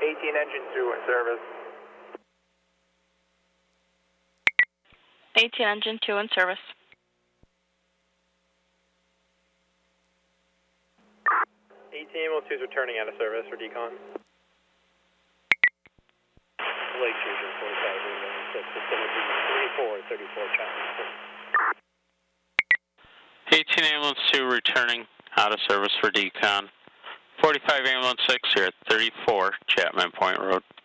18 engine 2 in service. 18 engine 2 in service. 18 ambulance 2 is returning out of service for decon. Lake Fusion 45, facility 3434 Chapman. 18 ambulance 2 returning out of service for decon. 45 ambulance 6 here at 34 Chapman Point Road.